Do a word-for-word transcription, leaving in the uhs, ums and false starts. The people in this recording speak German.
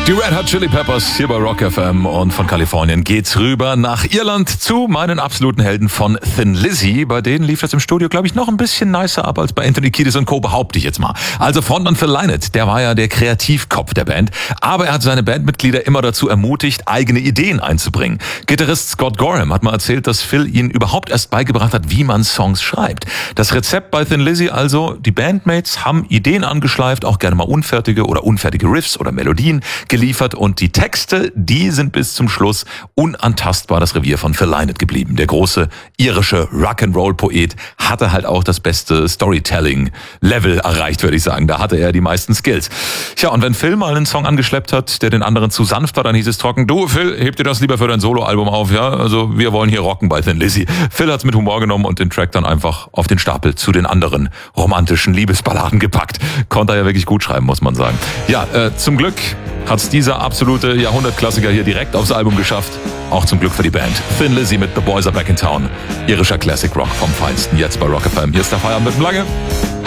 Die Red Hot Chili Peppers hier bei Rock F M, und von Kalifornien geht's rüber nach Irland zu meinen absoluten Helden von Thin Lizzy. Bei denen lief das im Studio, glaube ich, noch ein bisschen nicer ab als bei Anthony Kiedis und Co., behaupte ich jetzt mal. Also Frontmann Phil Lynott, der war ja der Kreativkopf der Band, aber er hat seine Bandmitglieder immer dazu ermutigt, eigene Ideen einzubringen. Gitarrist Scott Gorham hat mal erzählt, dass Phil ihnen überhaupt erst beigebracht hat, wie man Songs schreibt. Das Rezept bei Thin Lizzy also: die Bandmates haben Ideen angeschleift, auch gerne mal unfertige oder unfertige Riffs oder Melodien geliefert, und die Texte, die sind bis zum Schluss unantastbar das Revier von Phil Lynott geblieben. Der große irische Rock'n'Roll-Poet hatte halt auch das beste Storytelling-Level erreicht, würde ich sagen. Da hatte er die meisten Skills. Tja, und wenn Phil mal einen Song angeschleppt hat, der den anderen zu sanft war, dann hieß es trocken: Du, Phil, heb dir das lieber für dein Soloalbum auf, ja? Also wir wollen hier rocken bei Thin Lizzy. Phil hat's mit Humor genommen und den Track dann einfach auf den Stapel zu den anderen romantischen Liebesballaden gepackt. Konnte er ja wirklich gut schreiben, muss man sagen. Ja, äh, zum Glück hat's dieser absolute Jahrhundertklassiker hier direkt aufs Album geschafft. Auch zum Glück für die Band. Thin Lizzy mit The Boys Are Back in Town. Irischer Classic Rock vom Feinsten, jetzt bei Rock F M. Hier ist der Feierabend mit dem Lange.